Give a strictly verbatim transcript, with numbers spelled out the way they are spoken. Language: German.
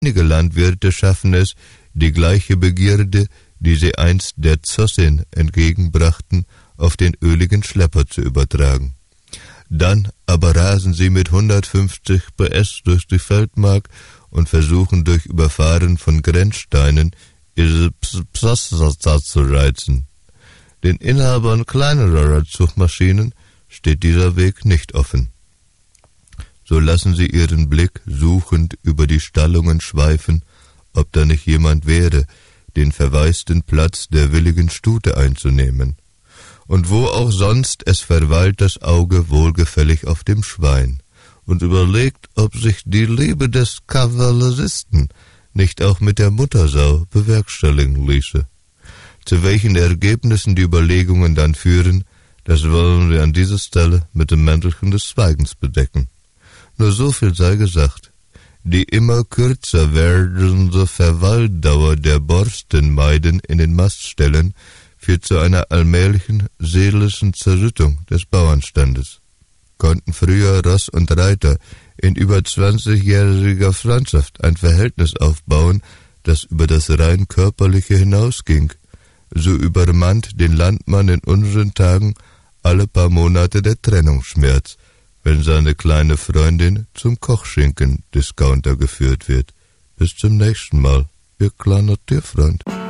Einige Landwirte schaffen es, die gleiche Begierde, die sie einst der Zossin entgegenbrachten, auf den öligen Schlepper zu übertragen. Dann aber rasen sie mit hundertfünfzig P S durch die Feldmark und versuchen durch Überfahren von Grenzsteinen ihre Psassa zu reizen. Den Inhabern kleinerer Zugmaschinen steht dieser Weg nicht offen. So lassen sie ihren Blick suchend über die Stallungen schweifen, ob da nicht jemand wäre, den verwaisten Platz der willigen Stute einzunehmen. Und wo auch sonst, es verweilt das Auge wohlgefällig auf dem Schwein und überlegt, ob sich die Liebe des Kavalleristen nicht auch mit der Muttersau bewerkstelligen ließe. Zu welchen Ergebnissen die Überlegungen dann führen, das wollen wir an dieser Stelle mit dem Mäntelchen des Schweigens bedecken. Nur so viel sei gesagt. Die immer kürzer werdende Verweildauer der Borstenmeiden in den Mastställen führt zu einer allmählichen seelischen Zerrüttung des Bauernstandes. Konnten früher Ross und Reiter in über zwanzigjähriger Freundschaft ein Verhältnis aufbauen, das über das rein körperliche hinausging, so übermannt den Landmann in unseren Tagen alle paar Monate der Trennungsschmerz, wenn seine kleine Freundin zum Kochschinken-Discounter geführt wird. Bis zum nächsten Mal, Ihr kleiner Tierfreund.